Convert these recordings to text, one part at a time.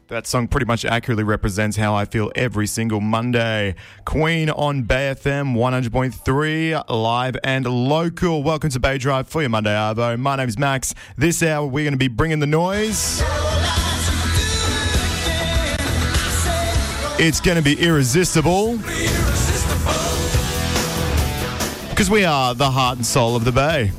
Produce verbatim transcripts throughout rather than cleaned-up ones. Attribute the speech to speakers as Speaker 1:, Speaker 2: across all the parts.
Speaker 1: That song pretty much accurately represents how I feel every single Monday. Queen on Bay F M one hundred point three, live and local. Welcome to Bay Drive for your Monday Arvo. My name's Max. This hour we're going to be bringing the noise. It's going to be irresistible. Because we are the heart and soul of the Bay.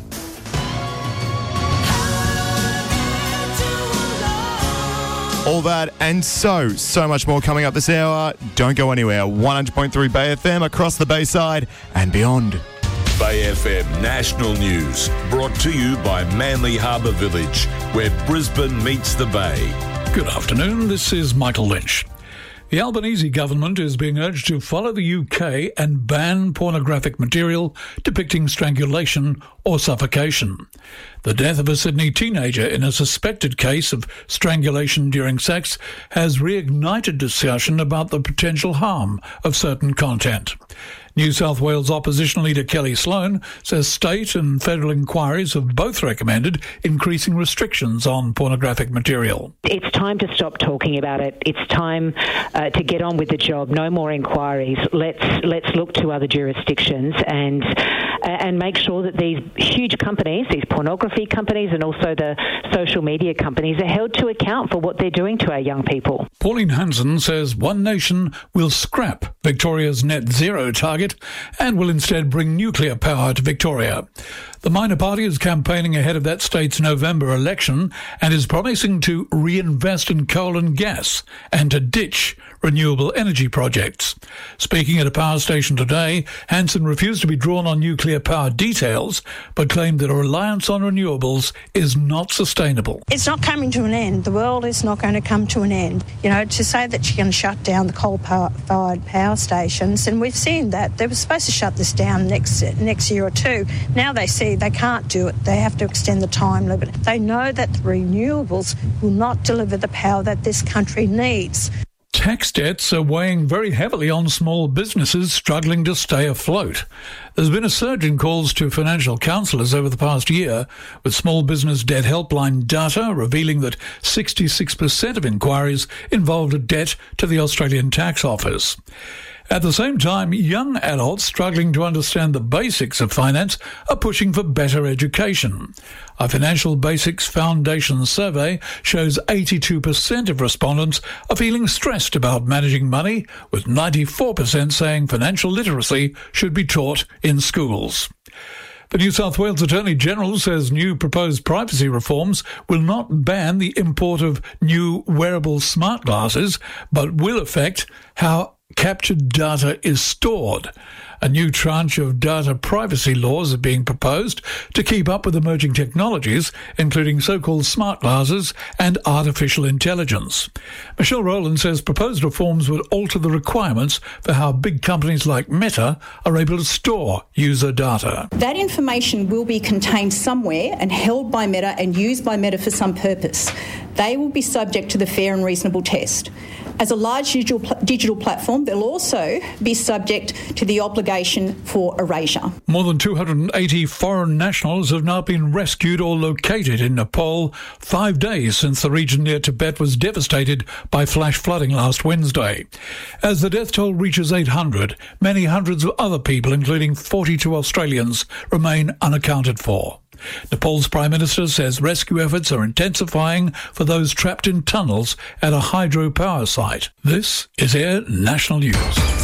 Speaker 1: All that and so, so much more coming up this hour. Don't go anywhere. one hundred point three Bay F M across the Bayside and beyond.
Speaker 2: Bay F M National News, brought to you by Manly Harbour Village, where Brisbane meets the Bay.
Speaker 3: Good afternoon, this is Michael Lynch. The Albanese government is being urged to follow the U K and ban pornographic material depicting strangulation or suffocation. The death of a Sydney teenager in a suspected case of strangulation during sex has reignited discussion about the potential harm of certain content. New South Wales opposition leader Kelly Sloan says state and federal inquiries have both recommended increasing restrictions on pornographic material.
Speaker 4: It's time to stop talking about it. It's time uh, to get on with the job. No more inquiries. Let's let's look to other jurisdictions and and make sure that these huge companies, these pornography companies and also the social media companies, are held to account for what they're doing to our young people.
Speaker 3: Pauline Hanson says One Nation will scrap Victoria's net zero target and will instead bring nuclear power to Victoria. The minor party is campaigning ahead of that state's November election and is promising to reinvest in coal and gas and to ditch renewable energy projects. Speaking at a power station today, Hanson refused to be drawn on nuclear power details, but claimed that a reliance on renewables is not sustainable.
Speaker 5: It's not coming to an end. The world is not going to come to an end. You know, to say that you can shut down the coal-fired power stations, and we've seen that. They were supposed to shut this down next next year or two. Now they see they can't do it. They have to extend the time limit. They know that the renewables will not deliver the power that this country needs.
Speaker 3: Tax debts are weighing very heavily on small businesses struggling to stay afloat. There's been a surge in calls to financial counsellors over the past year, with Small Business Debt Helpline data revealing that sixty-six percent of inquiries involved a debt to the Australian Tax Office. At the same time, young adults struggling to understand the basics of finance are pushing for better education. A Financial Basics Foundation survey shows eighty-two percent of respondents are feeling stressed about managing money, with ninety-four percent saying financial literacy should be taught in schools. The New South Wales Attorney-General says new proposed privacy reforms will not ban the import of new wearable smart glasses, but will affect how captured data is stored. A new tranche of data privacy laws are being proposed to keep up with emerging technologies, including so-called smart glasses and artificial intelligence. Michelle Rowland says proposed reforms would alter the requirements for how big companies like Meta are able to store user data.
Speaker 6: That information will be contained somewhere and held by Meta and used by Meta for some purpose. They will be subject to the fair and reasonable test. As a large digital, digital platform, they'll also be subject to the obligation for erasure.
Speaker 3: More than two hundred eighty foreign nationals have now been rescued or located in Nepal, five days since the region near Tibet was devastated by flash flooding last Wednesday. As the death toll reaches eight hundred, many hundreds of other people, including forty-two Australians, remain unaccounted for. Nepal's Prime Minister says rescue efforts are intensifying for those trapped in tunnels at a hydropower site. This is Air National News.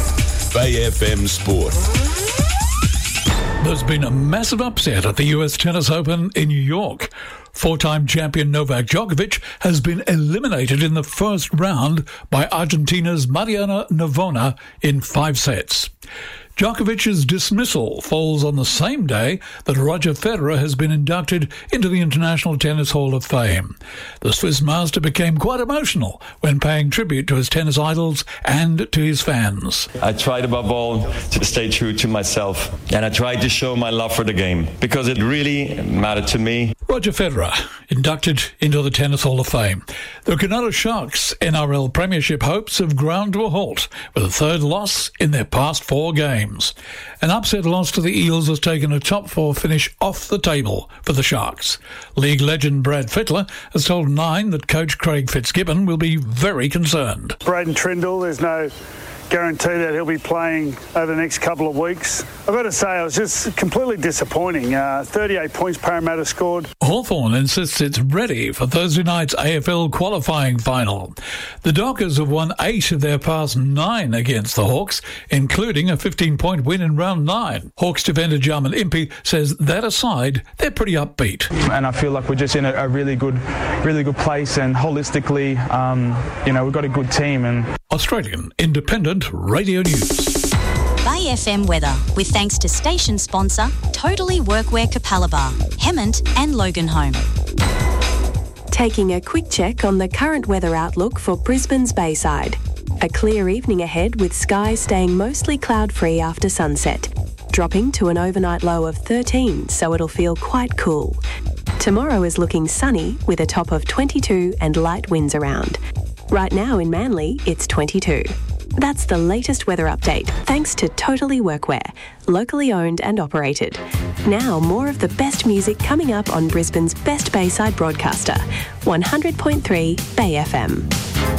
Speaker 2: Bay F M Sport.
Speaker 3: There's been a massive upset at the U S Tennis Open in New York. Four-time champion Novak Djokovic has been eliminated in the first round by Argentina's Mariana Navona in five sets. Djokovic's dismissal falls on the same day that Roger Federer has been inducted into the International Tennis Hall of Fame. The Swiss master became quite emotional when paying tribute to his tennis idols and to his fans.
Speaker 7: I tried above all to stay true to myself, and I tried to show my love for the game because it really mattered to me.
Speaker 3: Roger Federer, inducted into the Tennis Hall of Fame. The Cronulla Sharks' N R L Premiership hopes have ground to a halt with a third loss in their past four games. An upset loss to the Eels has taken a top four finish off the table for the Sharks. League legend Brad Fittler has told Nine that coach Craig Fitzgibbon will be very concerned.
Speaker 8: Braden Trindle, there's no guarantee that he'll be playing over the next couple of weeks. I've got to say, it was just completely disappointing. Uh, thirty-eight points Parramatta scored.
Speaker 3: Hawthorn insists it's ready for Thursday night's A F L qualifying final. The Dockers have won eight of their past nine against the Hawks, including a fifteen-point win in round nine. Hawks defender Jarman Impey says that aside, they're pretty upbeat.
Speaker 9: And I feel like we're just in a, a really good, really good place, and holistically, um, you know, we've got a good team. And
Speaker 3: Australian Independent Radio News.
Speaker 10: Bay F M weather, with thanks to station sponsor Totally Workwear Capalaba, Hemmant and Loganholme.
Speaker 11: Taking a quick check on the current weather outlook for Brisbane's Bayside. A clear evening ahead with skies staying mostly cloud-free after sunset, dropping to an overnight low of thirteen, so it'll feel quite cool. Tomorrow is looking sunny with a top of twenty-two and light winds around. Right now in Manly, it's twenty-two. That's the latest weather update, thanks to Totally Workwear, locally owned and operated. Now, more of the best music coming up on Brisbane's best Bayside broadcaster, one hundred point three Bay F M.